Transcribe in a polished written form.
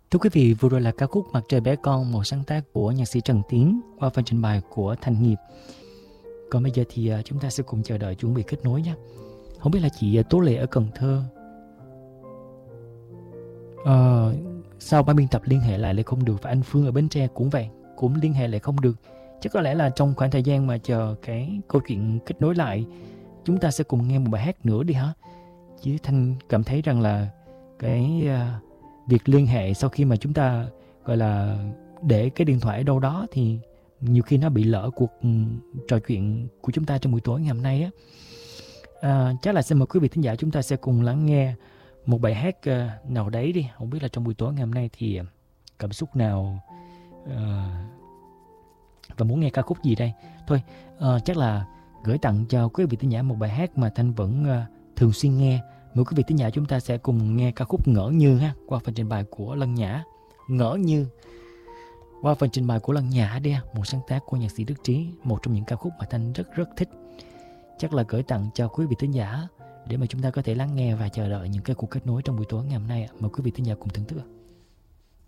Thưa quý vị, vừa rồi là ca khúc Mặt trời bé con, một sáng tác của nhạc sĩ Trần Tiến qua phần trình bày của Thành Nghiệp. Còn bây giờ thì chúng ta sẽ cùng chờ đợi chuẩn bị kết nối nhé. Không biết là chị Tố Lệ ở Cần Thơ sau ban biên tập liên hệ lại không được, và anh Phương ở Bến Tre cũng vậy, cũng liên hệ lại không được. Chắc có lẽ là trong khoảng thời gian mà chờ cái câu chuyện kết nối lại, chúng ta sẽ cùng nghe một bài hát nữa đi hả? Chứ Thanh cảm thấy rằng là cái việc liên hệ sau khi mà chúng ta gọi là để cái điện thoại ở đâu đó thì nhiều khi nó bị lỡ cuộc trò chuyện của chúng ta trong buổi tối ngày hôm nay á. Chắc là xin mời quý vị thính giả chúng ta sẽ cùng lắng nghe một bài hát nào đấy đi. Không biết là trong buổi tối ngày hôm nay thì cảm xúc nào và muốn nghe ca khúc gì đây. Thôi chắc là gửi tặng cho quý vị thính giả một bài hát mà Thanh vẫn thường xuyên nghe. Mời quý vị thính giả chúng ta sẽ cùng nghe ca khúc Ngỡ Như ha, qua phần trình bày của Lân Nhã. Ngỡ Như qua phần trình bày của Lân Nhã đi, một sáng tác của nhạc sĩ Đức Trí, một trong những ca khúc mà Thanh rất rất thích. Chắc là gửi tặng cho quý vị thính giả để mà chúng ta có thể lắng nghe và chờ đợi những cái cuộc kết nối trong buổi tối ngày hôm nay. Mời quý vị thính giả cùng thưởng thức.